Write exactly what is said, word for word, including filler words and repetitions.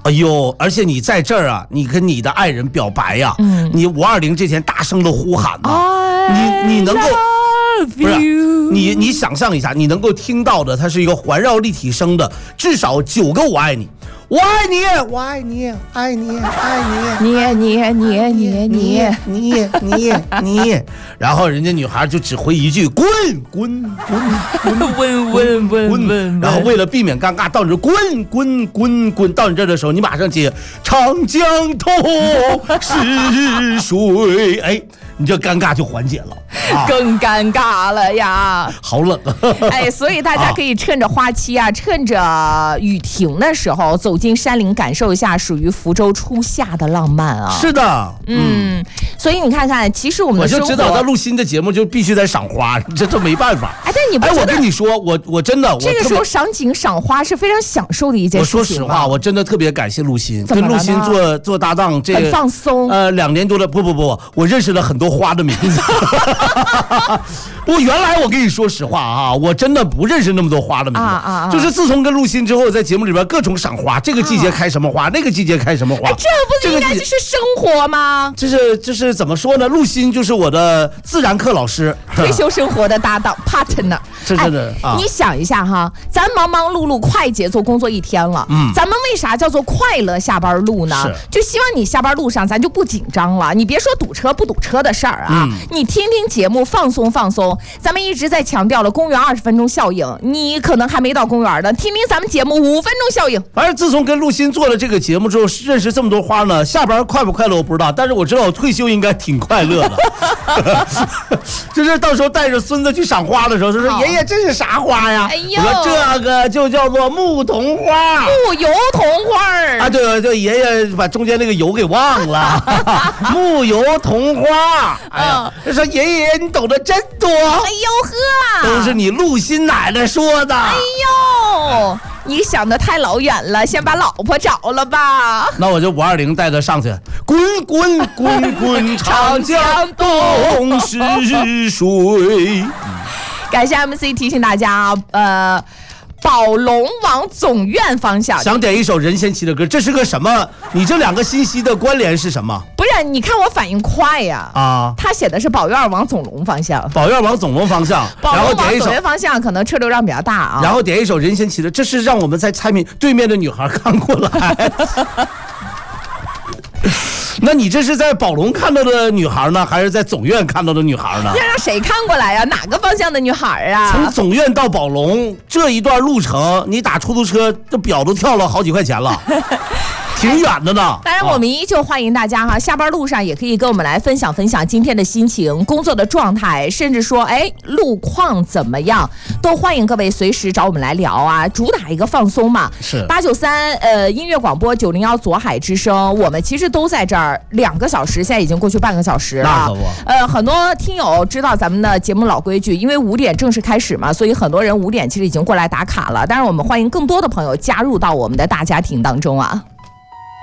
哎呦，而且你在这儿啊，你跟你的爱人表白呀、啊嗯，你五二零这天大声的呼喊呐、啊，你你能够不是你你想象一下，你能够听到的，它是一个环绕立体声的，至少九个我爱你。我爱你，我爱你，爱你，爱你， 你你你你你你你你，然后人家女孩就只回一句滚滚滚滚滚滚滚滚， 然后为了避免尴尬，到你这滚滚滚滚，到你这的时候，你马上接长江头是水，哎，你这尴尬就缓解了。 啊、更尴尬了呀， 好冷啊！ 哎，所以大家可以趁着花期啊，趁着雨停的时候，走进山林，感受一下属于福州初夏的浪漫啊！ 是的， 嗯，嗯所以你看看，其实我们的生活， 我就知道他录新的节目就必须得赏花，这这没办法。 哎，但你不觉得？ 哎，我跟你说，我我真的， 这个时候赏景赏花是非常享受的一件事情。 我说实话，我真的特别感谢陆欣，跟陆欣做做搭档，这个很放松。 呃，两年多了，不不不，我认识了很多花的名字。我原来我跟你说实话啊，我真的不认识那么多花的名字，啊啊啊就是自从跟陆欣之后，在节目里边各种赏花，这个季节开什么花，啊、那个季节开什么花， 哎、这不是应该就是生活吗？ 这是就是怎么说呢？陆欣就是我的自然课老师， 退休生活的搭档 partner。 这真的、 哎啊，你想一下哈，咱忙忙碌碌快节奏工作一天了，嗯，咱们为啥叫做快乐下班路呢？就希望你下班路上咱就不紧张了，你别说堵车不堵车的事儿啊、嗯，你听听节目放松放松。咱们一直在强调了公园二十分钟效应，你可能还没到公园呢，听听咱们节目五分钟效应。 反正自从跟陆欣做了这个节目之后，认识这么多花呢，下班快不快乐我不知道，但是我知道我退休应该挺快乐的。就是到时候带着孙子去赏花的时候，他说爷爷这是啥花呀？哎呦，我说这个就叫做牧童花， 牧油桐花啊！对对，爷爷把中间那个油给忘了。牧油桐花，哎呀，他说爷爷你懂得真多。哎呦呵，都是你陆欣奶奶说的。 哎呦，你想的太老远了，先把老婆找了吧。 那我就五二零带他上去，滚滚滚滚长江东是水。 感谢 M C 提醒大家，呃。宝龙往总院方向， 想点一首任贤齐的歌，这是个什么？你这两个信息的关联是什么？ 不是，你看我反应快呀！啊，他写的是宝院往总龙方向， 宝院往总龙方向， 然后点一首总院方向，可能车流量比较大啊。 然后点一首任贤齐的，这是让我们在猜谜对面的女孩看过来。那你这是在宝龙看到的女孩呢，还是在总院看到的女孩呢？ 要让谁看过来呀、啊？哪个方向的女孩啊？ 从总院到宝龙这一段路程，你打出租车，这表都跳了好几块钱了。挺远的呢。 当然我们依旧欢迎大家哈，下班路上也可以跟我们来分享分享今天的心情、工作的状态，甚至说哎路况怎么样，都欢迎各位随时找我们来聊啊，主打一个放松嘛。 是八九三呃音乐广播九零幺左海之声，我们其实都在这儿两个小时，现在已经过去半个小时了。呃，很多听友知道咱们的节目老规矩，因为五点正式开始嘛，所以很多人五点其实已经过来打卡了。当然我们欢迎更多的朋友加入到我们的大家庭当中啊。